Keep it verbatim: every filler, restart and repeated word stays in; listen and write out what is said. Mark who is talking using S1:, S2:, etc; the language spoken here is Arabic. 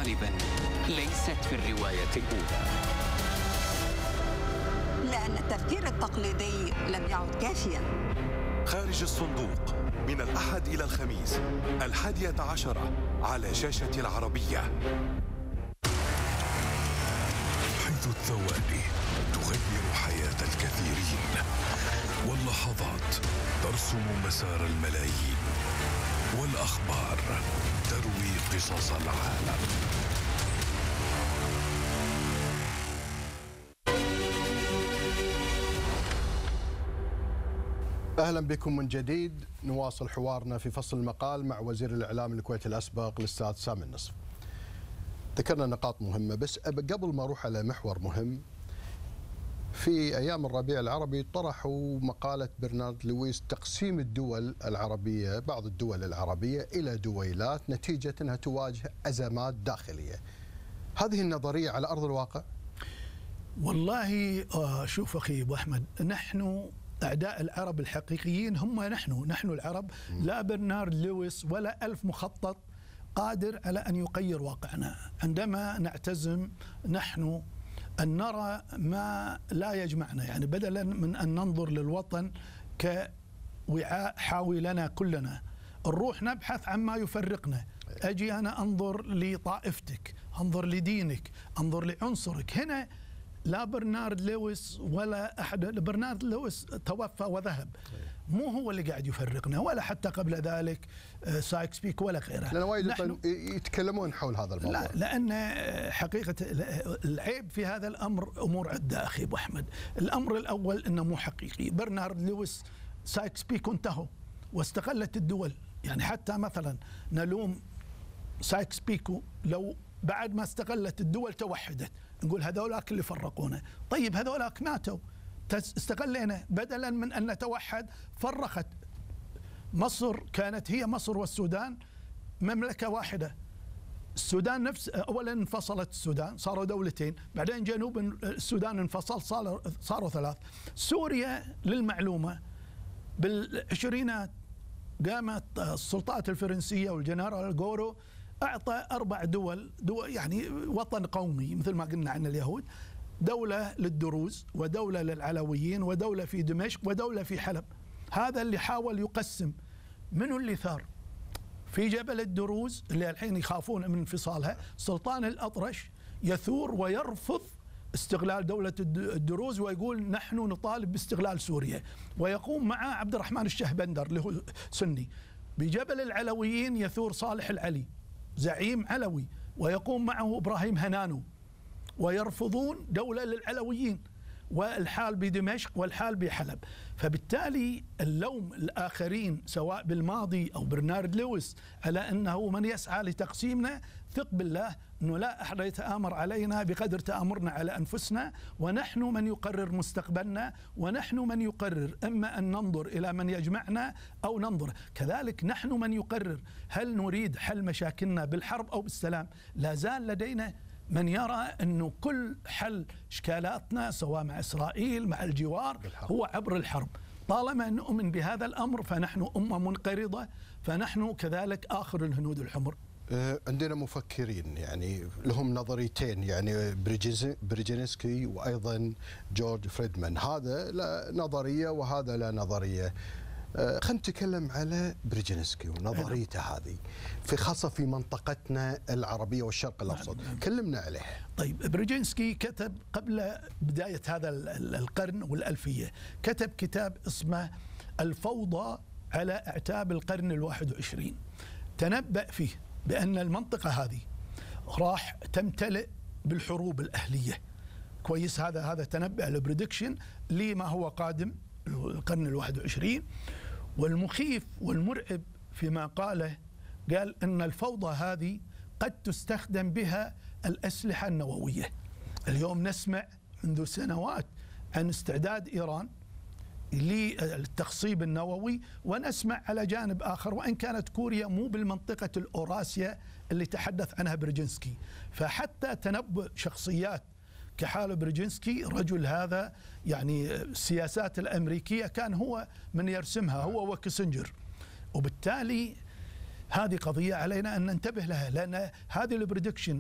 S1: غالبا ليست في الرواية الأولى،
S2: لأن التفكير التقليدي لم يعد كافيا.
S3: خارج الصندوق من الأحد إلى الخميس الحادية عشرة على شاشة العربية.
S4: حيث الثواني تغير حياة الكثيرين، واللحظات ترسم مسار الملايين، والأخبار تروي قصص العالم.
S5: أهلا بكم من جديد. نواصل حوارنا في فصل المقال مع وزير الإعلام الكويتي الأسبق الأستاذ سامي النصف. ذكرنا نقاط مهمة، بس قبل ما أروح على محور مهم، في أيام الربيع العربي طرحوا مقالة برنارد لويس تقسيم الدول العربية، بعض الدول العربية إلى دويلات نتيجة أنها تواجه أزمات داخلية. هذه النظرية على أرض الواقع؟
S6: والله شوف أخي أبو أحمد، نحن أعداء العرب الحقيقيين هم نحن نحن العرب، لا برنارد لويس ولا ألف مخطط قادر على أن يغير واقعنا. عندما نعتزم نحن أن نرى ما لا يجمعنا، يعني بدلا من أن ننظر للوطن كوعاء حاوي لنا كلنا، نروح نبحث عما يفرقنا. أجي أنا أنظر لطائفتك، أنظر لدينك، أنظر لعنصرك. هنا لا برنارد لويس ولا أحد، برنارد لويس توفى وذهب، مو هو اللي قاعد يفرقنا، ولا حتى قبل ذلك سايكس بيكو ولا غيره.
S5: لأن وايد يتكلمون حول هذا الموضوع.
S6: لا، لأن حقيقة العيب في هذا الأمر أمور عدة أخي أبو أحمد. الأمر الأول أنه مو حقيقي. برنارد لويس سايكس بيكو انتهوا واستقلت الدول، يعني حتى مثلا نلوم سايكس بيكو لو بعد ما استقلت الدول توحدت، نقول هذولاك اللي فرقونا. طيب هذولاك ماتوا، استقلينا، بدلا من أن نتوحد فرقت. مصر كانت هي مصر والسودان مملكة واحدة. السودان نفس أولا انفصلت السودان صاروا دولتين، بعدين جنوب السودان انفصل صاروا صاروا ثلاث. سوريا للمعلومة بالعشرينات قامت السلطات الفرنسية والجنرال الجورو أعطى أربع دول, دول يعني وطن قومي مثل ما قلنا عن اليهود، دولة للدروز ودولة للعلويين ودولة في دمشق ودولة في حلب. هذا اللي حاول يقسم. منو اللي ثار؟ في جبل الدروز اللي الحين يخافون من انفصالها، سلطان الأطرش يثور ويرفض استقلال دولة الدروز ويقول نحن نطالب باستقلال سوريا، ويقوم معه عبد الرحمن الشهبندر اللي هو سني. بجبل العلويين يثور صالح العلي زعيم علوي، ويقوم معه إبراهيم هنانو، ويرفضون دولة للعلويين، والحال بدمشق والحال بحلب. فبالتالي اللوم الآخرين سواء بالماضي أو برنارد لويس على أنه من يسعى لتقسيمنا، ثق بالله أنه لا أحد يتآمر علينا بقدر تآمرنا على أنفسنا، ونحن من يقرر مستقبلنا، ونحن من يقرر إما أن ننظر إلى من يجمعنا أو ننظر. كذلك نحن من يقرر هل نريد حل مشاكلنا بالحرب أو بالسلام. لا زال لدينا من يرى أنه كل حل إشكالاتنا سواء مع إسرائيل مع الجوار هو عبر الحرب. طالما نؤمن بهذا الأمر فنحن أمة منقرضة، فنحن كذلك آخر الهنود الحمر.
S5: عندنا مفكرين يعني لهم نظريتين، يعني بريجينسكي وأيضا جورج فريدمان، هذا لا نظرية وهذا لا نظرية. خلينا نتكلم على بريجينسكي ونظريته هذه في خاصة في منطقتنا العربية والشرق الأوسط. كلمنا عليه.
S6: طيب، بريجينسكي كتب قبل بداية هذا القرن والألفية، كتب كتاب اسمه الفوضى على أعتاب القرن الواحد وعشرين. تنبأ فيه بأن المنطقة هذه راح تمتلئ بالحروب الأهلية. كويس، هذا هذا تنبأ البريدكشن لما هو قادم القرن الواحد وعشرين. والمخيف والمرعب فيما قاله، قال أن الفوضى هذه قد تستخدم بها الأسلحة النووية. اليوم نسمع منذ سنوات عن استعداد إيران للتخصيب النووي، ونسمع على جانب آخر وإن كانت كوريا مو بالمنطقة الأوراسيا اللي تحدث عنها بريجينسكي. فحتى تنبؤ شخصيات كحال بريجينسكي، رجل هذا يعني السياسات الأمريكية كان هو من يرسمها، هو وكيسنجر. وبالتالي هذه قضية علينا أن ننتبه لها، لأن هذه البريدكشن